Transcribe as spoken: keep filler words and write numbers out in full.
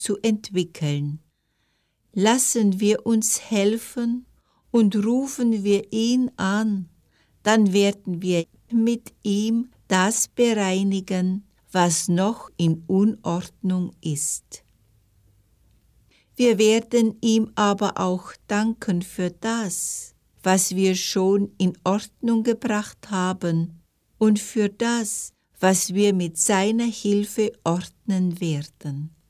zu entwickeln. Lassen wir uns helfen und rufen wir ihn an, dann werden wir mit ihm das bereinigen, was noch in Unordnung ist. Wir werden ihm aber auch danken für das, was wir schon in Ordnung gebracht haben und für das, was wir mit seiner Hilfe ordnen werden.